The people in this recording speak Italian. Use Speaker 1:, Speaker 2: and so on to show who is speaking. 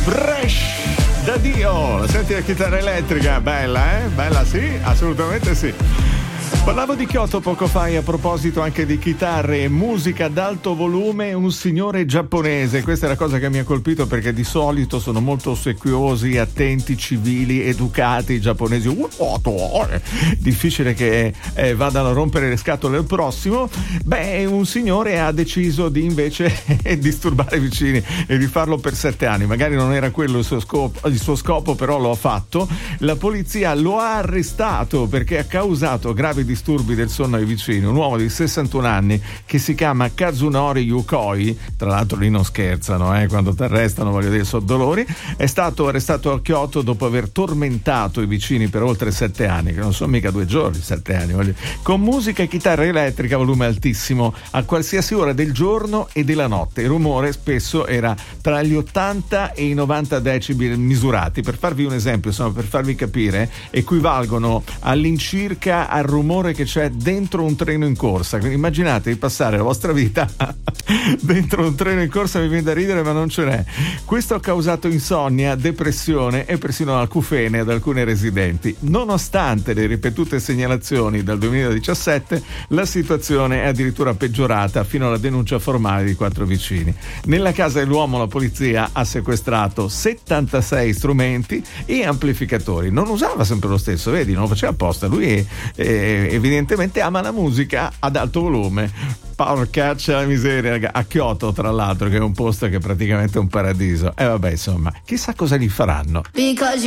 Speaker 1: Fresh da Dio. La senti la chitarra elettrica? Bella, Bella, sì, assolutamente sì. Parlavo di Kyoto poco fa e a proposito anche di chitarre e musica ad alto volume, un signore giapponese. Questa è la cosa che mi ha colpito, perché di solito sono molto ossequiosi, attenti, civili, educati i giapponesi. Difficile che vadano a rompere le scatole al prossimo. Beh, un signore ha deciso di invece disturbare i vicini e di farlo per 7 anni. Magari non era quello il suo scopo, però lo ha fatto. La polizia lo ha arrestato perché ha causato gravi disturbi del sonno ai vicini. Un uomo di 61 anni che si chiama Kazunori Yukoi, tra l'altro lì non scherzano, quando ti arrestano, voglio dire, sono dolori, è stato arrestato a Kyoto dopo aver tormentato i vicini per oltre 7 anni, che non sono mica 2 giorni, 7 anni, voglio dire, con musica e chitarra elettrica a volume altissimo a qualsiasi ora del giorno e della notte. Il rumore spesso era tra gli 80 e i 90 decibel misurati. Per farvi un esempio, insomma, per farvi capire, equivalgono all'incirca al rumore che c'è dentro un treno in corsa. Quindi immaginate di passare la vostra vita dentro un treno in corsa, mi viene da ridere ma non ce n'è. Questo ha causato insonnia, depressione e persino acufene ad alcune residenti. Nonostante le ripetute segnalazioni dal 2017, la situazione è addirittura peggiorata fino alla denuncia formale di 4 vicini. Nella casa dell'uomo la polizia ha sequestrato 76 strumenti e amplificatori. Non usava sempre lo stesso, vedi, non lo faceva apposta. Lui evidentemente ama la musica ad alto volume. Porcaccia la miseria, a Kyoto tra l'altro, che è un posto che è praticamente un paradiso. E vabbè, insomma, chissà cosa gli faranno.